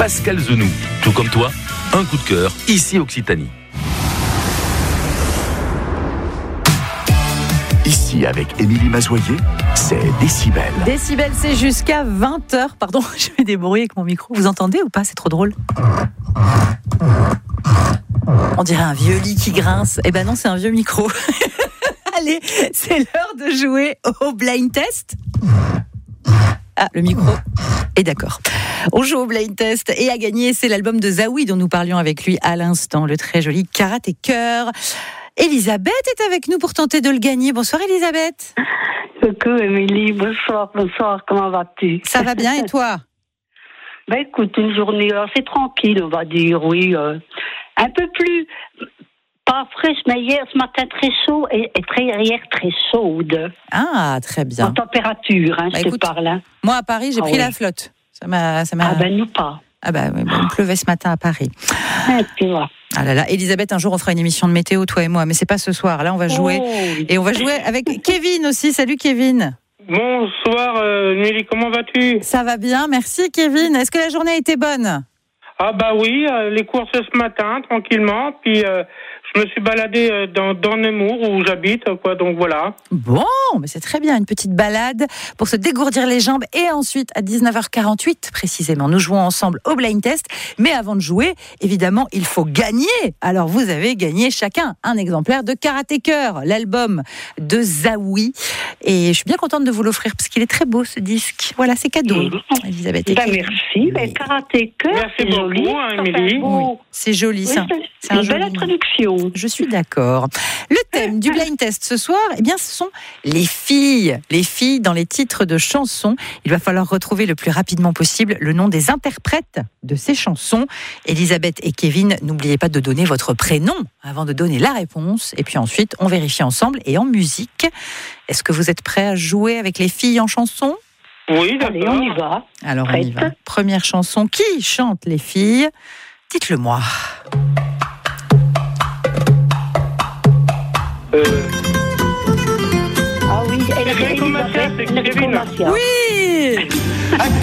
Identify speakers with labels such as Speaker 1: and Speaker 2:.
Speaker 1: Pascal Zenou. Tout comme toi, un coup de cœur, ici Occitanie.
Speaker 2: Ici, avec Émilie Mazoyer, c'est Décibel.
Speaker 3: Décibel, c'est jusqu'à 20h. Pardon, je fais des bruits avec mon micro. Vous entendez ou pas? C'est trop drôle. On dirait un vieux lit qui grince. Eh ben non, c'est un vieux micro. Allez, c'est l'heure de jouer au blind test. Ah, le micro est d'accord. On joue au blind test et à gagner, c'est l'album de Zaoui dont nous parlions avec lui à l'instant, le très joli Karaté Cœur. Elisabeth est avec nous pour tenter de le gagner. Bonsoir Elisabeth.
Speaker 4: Coucou Émilie, bonsoir, comment vas-tu?
Speaker 3: Ça va bien et toi?
Speaker 4: Ben écoute, une journée assez tranquille, on va dire, oui. Un peu plus, pas fraîche, mais hier, ce matin très chaud et hier très chaude.
Speaker 3: Ah, très bien.
Speaker 4: En température, je te parle. Hein.
Speaker 3: Moi à Paris, j'ai pris la flotte. Ça m'a...
Speaker 4: Ah ben nous pas.
Speaker 3: Ah ben il pleuvait ce matin à Paris.
Speaker 4: Tu vois.
Speaker 3: Ah là là, Elisabeth, un jour on fera une émission de météo, toi et moi, mais c'est pas ce soir. Là, on va jouer. Et on va jouer avec Kevin aussi. Salut Kevin.
Speaker 5: Bonsoir Nelly, comment vas-tu?
Speaker 3: Ça va bien, merci Kevin. Est-ce que la journée a été bonne?
Speaker 5: Ah bah oui, les courses ce matin, tranquillement, puis je me suis baladé dans Nemours où j'habite, quoi, donc voilà.
Speaker 3: Bon, mais c'est très bien, une petite balade pour se dégourdir les jambes et ensuite à 19h48 précisément, nous jouons ensemble au blind test, mais avant de jouer, évidemment, il faut gagner. Alors vous avez gagné chacun un exemplaire de Karaté Cœur, l'album de Zaoui, et je suis bien contente de vous l'offrir parce qu'il est très beau ce disque. Voilà, c'est cadeau, Elisabeth.
Speaker 4: Merci, Karaté Cœur.
Speaker 5: Merci beaucoup, Émilie.
Speaker 3: Oui, c'est joli, ça.
Speaker 4: C'est une belle introduction.
Speaker 3: Je suis d'accord. Le thème du blind test ce soir, eh bien, ce sont les filles. Les filles dans les titres de chansons. Il va falloir retrouver le plus rapidement possible le nom des interprètes de ces chansons. Elisabeth et Kevin, n'oubliez pas de donner votre prénom avant de donner la réponse. Et puis ensuite, on vérifie ensemble et en musique. Est-ce que vous êtes prêts à jouer avec les filles en chanson?
Speaker 5: Oui, d'accord.
Speaker 4: Allez, on y va.
Speaker 3: Alors, on y va. Première chanson. Qui chante les filles? Dites-le moi.
Speaker 4: Ah oui, Elisabeth,
Speaker 3: Oui.